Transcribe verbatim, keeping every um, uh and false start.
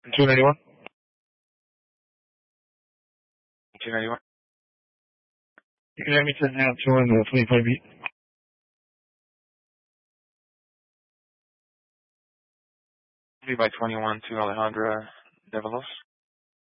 two ninety-one? two ninety-one? You can have me send out to on the twenty-five beat. Be by twenty-one to Alejandra Develos.